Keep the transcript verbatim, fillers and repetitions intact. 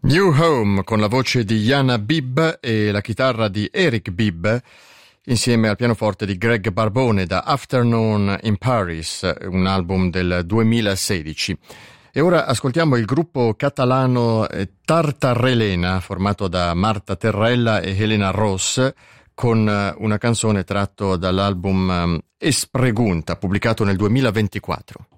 New Home con la voce di Jana Bibb e la chitarra di Eric Bibb insieme al pianoforte di Greg Barbone da Afternoon in Paris, un album del duemilasedici. E ora ascoltiamo il gruppo catalano Tartarelena, formato da Marta Terrella e Helena Ross, con una canzone tratto dall'album Es Pregunta, pubblicato nel duemilaventiquattro.